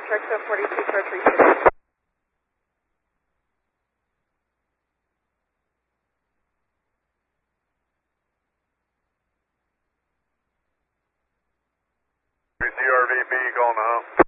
Truck 42 for 360. CRVB going to hump.